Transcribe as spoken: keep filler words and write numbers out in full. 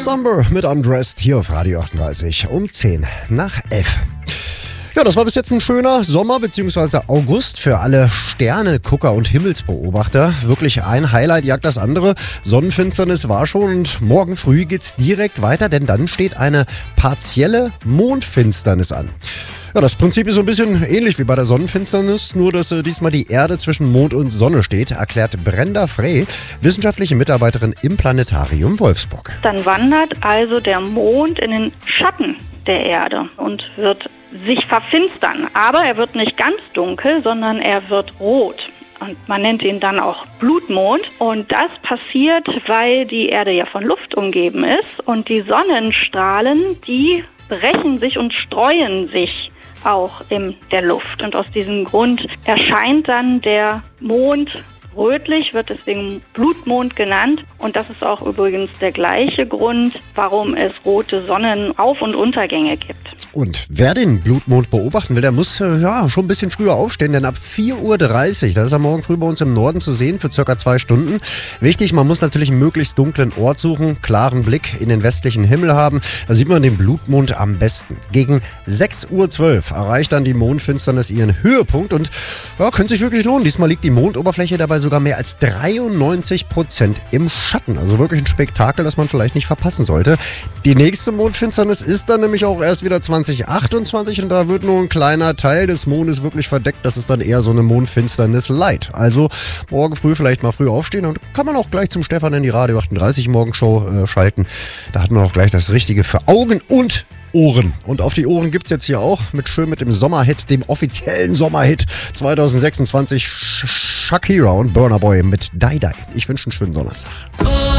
Summer mit Undressed hier auf Radio achtunddreißig um zehn nach elf. Ja, das war bis jetzt ein schöner Sommer bzw. August für alle Sternegucker und Himmelsbeobachter. Wirklich ein Highlight jagt das andere. Sonnenfinsternis war schon und morgen früh geht's direkt weiter, denn dann steht eine partielle Mondfinsternis an. Ja, das Prinzip ist so ein bisschen ähnlich wie bei der Sonnenfinsternis, nur dass äh, diesmal die Erde zwischen Mond und Sonne steht, erklärt Brenda Frey, wissenschaftliche Mitarbeiterin im Planetarium Wolfsburg. Dann wandert also der Mond in den Schatten der Erde und wird sich verfinstern. Aber er wird nicht ganz dunkel, sondern er wird rot. Und man nennt ihn dann auch Blutmond. Und das passiert, weil die Erde ja von Luft umgeben ist. Und die Sonnenstrahlen, die brechen sich und streuen sich auch in der Luft. Und aus diesem Grund erscheint dann der Mond rötlich, wird deswegen Blutmond genannt. Und das ist auch übrigens der gleiche Grund, warum es rote Sonnenauf- und Untergänge gibt. Und wer den Blutmond beobachten will, der muss äh, ja schon ein bisschen früher aufstehen, denn ab vier Uhr dreißig, da ist er morgen früh bei uns im Norden zu sehen für circa zwei Stunden. Wichtig, man muss natürlich einen möglichst dunklen Ort suchen, klaren Blick in den westlichen Himmel haben. Da sieht man den Blutmond am besten. Gegen sechs Uhr zwölf erreicht dann die Mondfinsternis ihren Höhepunkt und ja, könnte sich wirklich lohnen. Diesmal liegt die Mondoberfläche dabei sogar mehr als dreiundneunzig Prozent im Schatten. Also wirklich ein Spektakel, das man vielleicht nicht verpassen sollte. Die nächste Mondfinsternis ist dann nämlich auch erst wieder zwanzig achtundzwanzig und da wird nur ein kleiner Teil des Mondes wirklich verdeckt. Das ist dann eher so eine Mondfinsternis light. Also morgen früh vielleicht mal früh aufstehen und kann man auch gleich zum Stefan in die Radio achtunddreißig Morgenshow äh, schalten. Da hat man auch gleich das Richtige für Augen und Ohren. Und auf die Ohren gibt's jetzt hier auch mit schön mit dem Sommerhit, dem offiziellen Sommerhit zwanzig sechsundzwanzig Shakira und Burna Boy mit Die Die. Ich wünsche einen schönen Donnerstag.